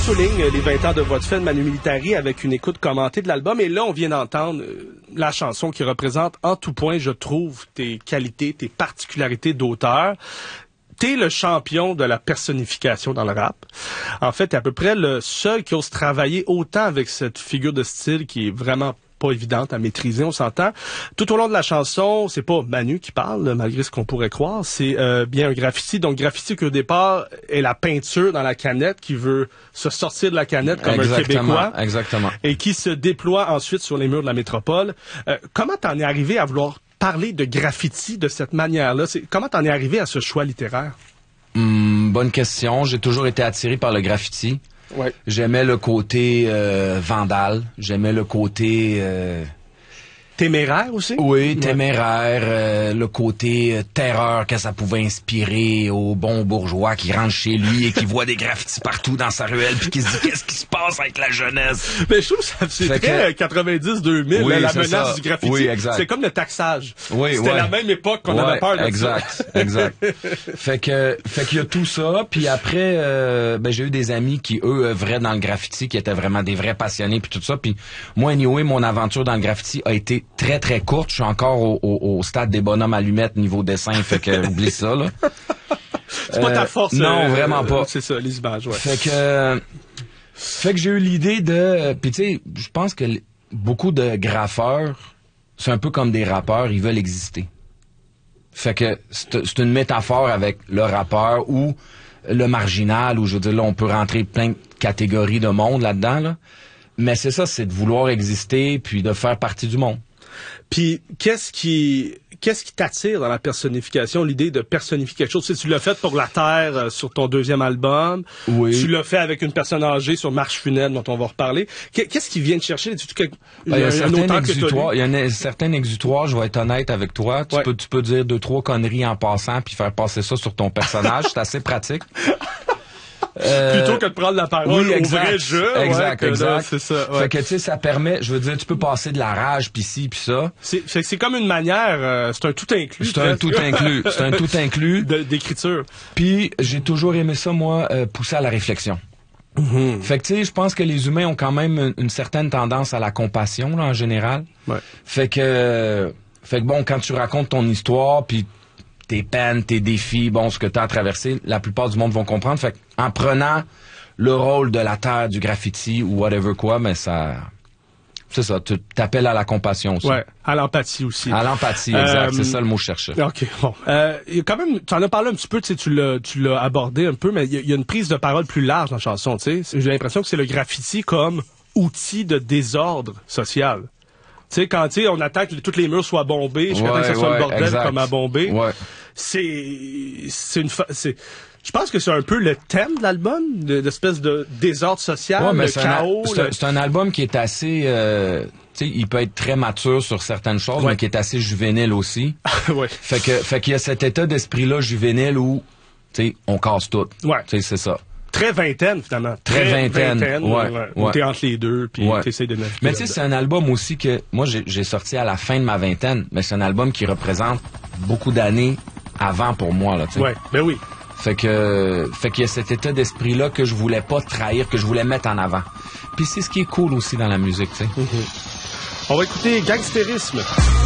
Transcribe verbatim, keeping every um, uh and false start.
souligne les vingt ans de votre film Manu Militari avec une écoute commentée de l'album. Et là, on vient d'entendre euh, la chanson qui représente en tout point, je trouve, tes qualités, tes particularités d'auteur. T'es le champion de la personnification dans le rap. En fait, t'es à peu près le seul qui ose travailler autant avec cette figure de style qui est vraiment pas évidente à maîtriser, on s'entend. Tout au long de la chanson, c'est pas Manu qui parle, malgré ce qu'on pourrait croire, c'est euh, bien un graffiti. Donc, graffiti qui, au départ, est la peinture dans la canette qui veut se sortir de la canette comme exactement, un Québécois. Exactement. Et qui se déploie ensuite sur les murs de la métropole. Euh, comment t'en es arrivé à vouloir parler de graffiti de cette manière-là? C'est, comment t'en es arrivé à ce choix littéraire? Hum, bonne question. J'ai toujours été attiré par le graffiti. Ouais. J'aimais le côté euh, vandale. J'aimais le côté... Euh... Téméraire aussi? Oui, téméraire. Euh, le côté euh, terreur que ça pouvait inspirer au bon bourgeois qui rentre chez lui et qui voit des graffitis partout dans sa ruelle puis qui se dit qu'est-ce qui se passe avec la jeunesse. Mais je trouve que ça, c'est fait très que... quatre-vingt-dix deux mille, oui, là, la menace ça. du graffiti. Oui, exact. C'est comme le taxage. Oui, C'était ouais. la même époque qu'on ouais, avait peur de exact, ça. Exact, exact. Fait que, fait qu'il y a tout ça. Puis après, euh, ben j'ai eu des amis qui eux œuvraient dans le graffiti, qui étaient vraiment des vrais passionnés puis tout ça. Puis moi, anyway, mon aventure dans le graffiti a été très très courte. Je suis encore au, au, au stade des bonhommes allumettes niveau dessin, fait que oublie ça là. C'est pas ta force. Euh, non, euh, vraiment pas. C'est ça, les images, ouais. Fait que, fait que j'ai eu l'idée de, puis tu sais, je pense que beaucoup de graffeurs, c'est un peu comme des rappeurs, ils veulent exister. Fait que c'est, c'est une métaphore avec le rappeur ou le marginal, ou je veux dire là, on peut rentrer plein de catégories de monde là-dedans là. Mais c'est ça, c'est de vouloir exister puis de faire partie du monde. Puis qu'est-ce qui qu'est-ce qui t'attire dans la personnification, l'idée de personnifier quelque chose? Tu sais, tu l'as fait pour La Terre euh, sur ton deuxième album. Oui. Tu l'as fait avec une personne âgée sur Marche funèbre dont on va reparler. Qu'est-ce qui vient te chercher? Tu, tu, ben, il y a un, certain que exutoire, il y a un certain exutoire, je vais être honnête avec toi. Tu, ouais. peux, tu peux dire deux, trois conneries en passant puis faire passer ça sur ton personnage. C'est assez pratique. Euh, Plutôt que de prendre la parole oui, exact, au vrai jeu. Exact, ouais, exact. Là, c'est ça. Ouais. Fait que, tu sais, ça permet, je veux dire, tu peux passer de la rage, pis ci, pis ça. C'est, c'est, c'est comme une manière, euh, c'est un tout inclus. C'est un tout inclus. C'est un tout inclus. De, d'écriture. Puis, j'ai toujours aimé ça, moi, euh, pousser à la réflexion. Mm-hmm. Fait que, tu sais, je pense que les humains ont quand même une, une certaine tendance à la compassion, là, en général. Ouais. Fait que, fait que bon, quand tu racontes ton histoire, puis tes peines, tes défis, bon, ce que tu as traversé, la plupart du monde vont comprendre. Fait en prenant le rôle de la terre, du graffiti ou whatever quoi, mais ça... C'est ça, tu t'appelles à la compassion aussi. Ouais, à l'empathie aussi. À l'empathie, exact, euh, c'est ça le mot que je cherchais. OK, bon. Euh, quand même, tu en as parlé un petit peu, tu sais, tu l'as, tu l'as abordé un peu, mais il y, y a une prise de parole plus large dans la chanson, tu sais. J'ai l'impression que c'est le graffiti comme outil de désordre social. Tu sais, quand tu sais, on attend que tous les murs soient bombés, jusqu'à temps que ça soit ouais, le bordel exact. comme à bomber. Ouais. C'est, c'est une, fa- c'est, je pense que c'est un peu le thème de l'album, de, d'espèce de désordre social, ouais, mais le c'est chaos. Un, c'est, le... un, c'est un album qui est assez, euh, tu sais, il peut être très mature sur certaines choses, ouais. mais qui est assez juvénile aussi. ouais. Fait que, fait qu'il y a cet état d'esprit-là juvénile où, tu sais, on casse tout. Ouais. Tu sais, c'est ça. Très vingtaine, finalement. Très, Très vingtaine, vingtaine ouais, ouais. ouais. T'es entre les deux, puis ouais. t'essayes de naviguer. Mais tu sais, c'est un album aussi que, moi, j'ai, j'ai sorti à la fin de ma vingtaine, mais c'est un album qui représente beaucoup d'années avant pour moi, là, tu sais. Ouais, ben oui. Fait que, fait qu'il y a cet état d'esprit-là que je voulais pas trahir, que je voulais mettre en avant. Puis c'est ce qui est cool aussi dans la musique, tu sais. Mm-hmm. On va écouter Gangstérisme.